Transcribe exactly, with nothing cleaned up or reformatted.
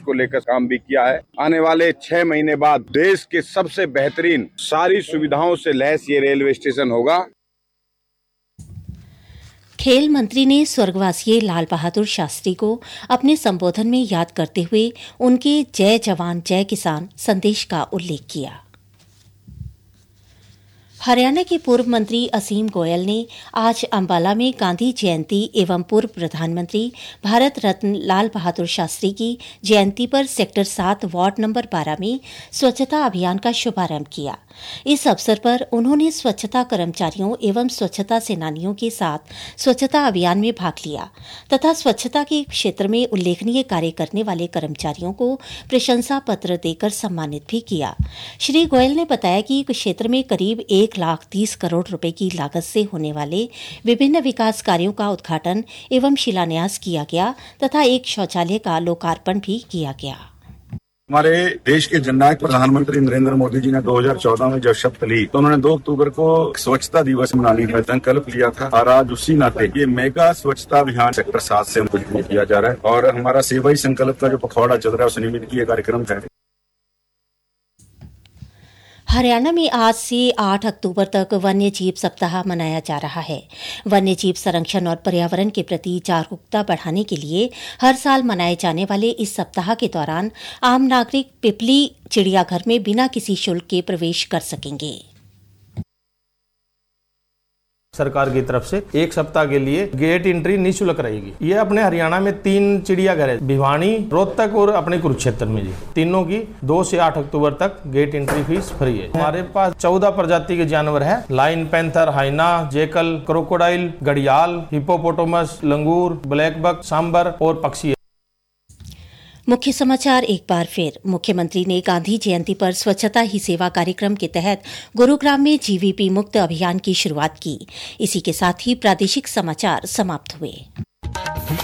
को लेकर काम भी किया है। आने वाले छह महीने बाद देश के सबसे बेहतरीन सारी सुविधाओं से लैस ये रेलवे स्टेशन होगा। खेल मंत्री ने स्वर्गवासी लाल बहादुर शास्त्री को अपने संबोधन में याद करते हुए उनके जय जवान जय किसान संदेश का उल्लेख किया। हरियाणा के पूर्व मंत्री असीम गोयल ने आज अंबाला में गांधी जयंती एवं पूर्व प्रधानमंत्री भारत रत्न लाल बहादुर शास्त्री की जयंती पर सेक्टर सात वार्ड नंबर बारह में स्वच्छता अभियान का शुभारंभ किया। इस अवसर पर उन्होंने स्वच्छता कर्मचारियों एवं स्वच्छता सेनानियों के साथ स्वच्छता अभियान में भाग लिया तथा स्वच्छता के क्षेत्र में उल्लेखनीय कार्य करने वाले कर्मचारियों को प्रशंसा पत्र देकर सम्मानित भी किया। श्री गोयल ने बताया कि क्षेत्र में करीब एक लाख तीस करोड़ रुपए की लागत से होने वाले विभिन्न विकास कार्यों का उद्घाटन एवं शिलान्यास किया गया तथा एक शौचालय का लोकार्पण भी किया गया। हमारे देश के जननायक प्रधानमंत्री नरेंद्र मोदी जी ने दो हज़ार चौदह में जब शपथ ली तो उन्होंने दो अक्टूबर को स्वच्छता दिवस मनाने का संकल्प लिया था और आज उसी नाते ये मेगा स्वच्छता अभियान सेक्टर सात से किया जा रहा है और हमारा सेवा ही संकल्प का जो पखवाड़ा चल रहा है उस निमित्त ये कार्यक्रम है। हरियाणा में आज से आठ अक्टूबर तक वन्य जीव सप्ताह मनाया जा रहा है। वन्य जीव संरक्षण और पर्यावरण के प्रति जागरूकता बढ़ाने के लिए हर साल मनाए जाने वाले इस सप्ताह के दौरान आम नागरिक पिपली चिड़ियाघर में बिना किसी शुल्क के प्रवेश कर सकेंगे। सरकार की तरफ से एक सप्ताह के लिए गेट एंट्री निःशुल्क रहेगी। ये अपने हरियाणा में तीन चिड़ियाघर है, भिवानी, रोहतक और अपने कुरुक्षेत्र में जी। तीनों की दो से आठ अक्टूबर तक गेट एंट्री फीस फ्री है। हमारे पास चौदह प्रजाति के जानवर है, लाइन पैंथर, हाइना, जेकल, क्रोकोडाइल, घड़ियाल, हिपोपोटामस, लंगूर, ब्लैक बक, सांबर और पक्षी। मुख्य समाचार एक बार फिर। मुख्यमंत्री ने गांधी जयंती पर स्वच्छता ही सेवा कार्यक्रम के तहत गुरुग्राम में जीवीपी मुक्त अभियान की शुरुआत की। इसी के साथ ही प्रादेशिक समाचार समाप्त हुए।